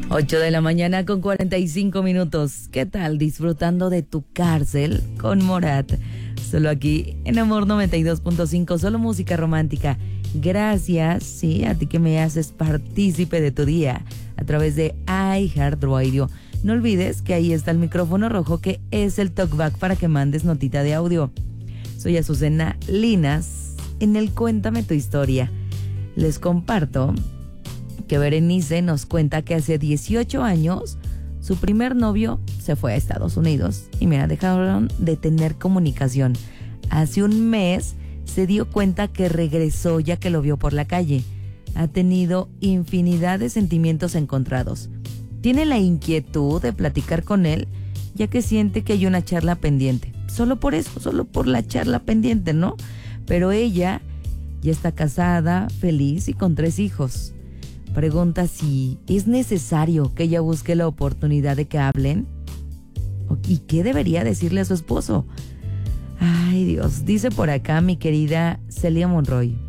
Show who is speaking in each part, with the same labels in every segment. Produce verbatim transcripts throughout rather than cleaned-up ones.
Speaker 1: ocho de la mañana con cuarenta y cinco minutos. ¿Qué tal? Disfrutando de tu cárcel con Morat. Solo aquí en Amor noventa y dos punto cinco, solo música romántica. Gracias, sí, a ti que me haces partícipe de tu día a través de iHeartRadio. No olvides que ahí está el micrófono rojo que es el talkback para que mandes notita de audio. Soy Azucena Linas en el Cuéntame tu historia. Les comparto que Berenice nos cuenta que hace dieciocho años su primer novio se fue a Estados Unidos y me dejaron de tener comunicación. Hace un mes se dio cuenta que regresó ya que lo vio por la calle. Ha tenido infinidad de sentimientos encontrados. Tiene la inquietud de platicar con él ya que siente que hay una charla pendiente. Solo por eso, solo por la charla pendiente, ¿no? Pero ella ya está casada, feliz y con tres hijos. Pregunta si es necesario que ella busque la oportunidad de que hablen y qué debería decirle a su esposo. Ay, Dios, dice por acá mi querida Celia Monroy.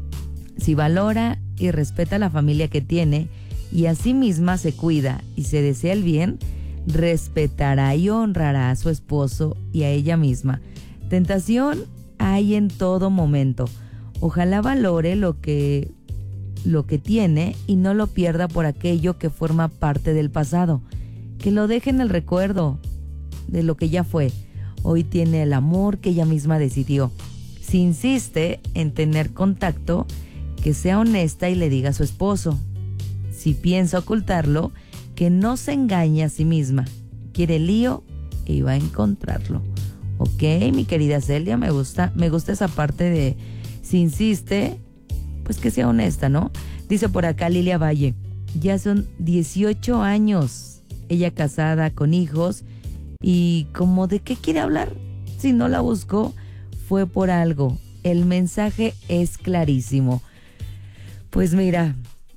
Speaker 1: Si valora y respeta la familia que tiene y a sí misma se cuida y se desea el bien, respetará y honrará a su esposo y a ella misma. Tentación hay en todo momento. Ojalá valore lo que lo que tiene y no lo pierda por aquello que forma parte del pasado. Que lo deje en el recuerdo de lo que ya fue. Hoy tiene el amor que ella misma decidió. Si insiste en tener contacto, que sea honesta y le diga a su esposo. Si piensa ocultarlo, que no se engañe a sí misma. Quiere lío y va a encontrarlo. Ok, mi querida Celia, me gusta, me gusta esa parte de si insiste, pues que sea honesta, ¿no? Dice por acá Lilia Valle, ya son dieciocho años, ella casada con hijos, y como de qué quiere hablar, si no la buscó, fue por algo. El mensaje es clarísimo. Pues mira,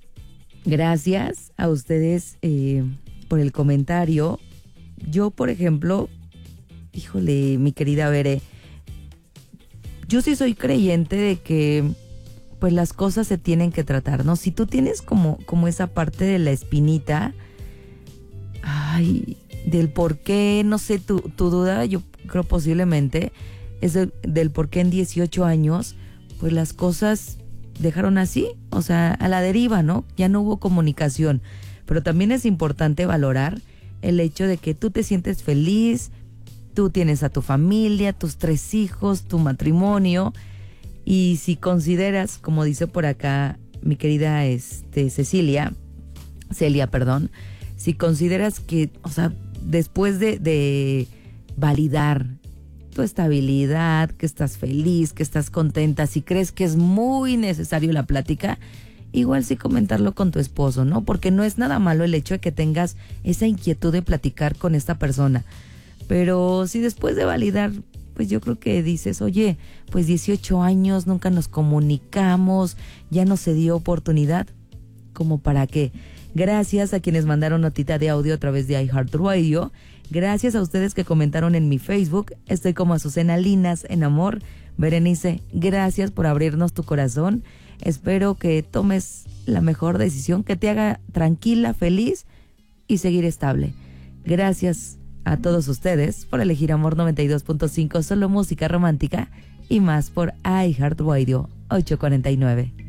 Speaker 1: gracias a ustedes eh, por el comentario. Yo, por ejemplo, híjole, mi querida Bere, yo sí soy creyente de que pues las cosas se tienen que tratar, ¿no? Si tú tienes como, como esa parte de la espinita, ay, del por qué, no sé, tu, tu duda, yo creo posiblemente, es de, del por qué en dieciocho años, pues las cosas dejaron así, o sea, a la deriva, ¿no? Ya no hubo comunicación. Pero también es importante valorar el hecho de que tú te sientes feliz, tú tienes a tu familia, tus tres hijos, tu matrimonio. Y si consideras, como dice por acá mi querida este, Cecilia, Celia, perdón, si consideras que, o sea, después de, de validar tu estabilidad, que estás feliz, que estás contenta, si crees que es muy necesario la plática, igual sí comentarlo con tu esposo, ¿no? Porque no es nada malo el hecho de que tengas esa inquietud de platicar con esta persona. Pero si después de validar, pues yo creo que dices, oye, pues dieciocho años, nunca nos comunicamos, ya no se dio oportunidad, ¿como para qué? Gracias a quienes mandaron notita de audio a través de iHeartRadio. Gracias a ustedes que comentaron en mi Facebook. Estoy como Azucena Linas en Amor. Berenice, gracias por abrirnos tu corazón. Espero que tomes la mejor decisión, que te haga tranquila, feliz y seguir estable. Gracias a todos ustedes por elegir Amor noventa y dos punto cinco, solo música romántica y más por iHeartRadio ocho cuarenta y nueve.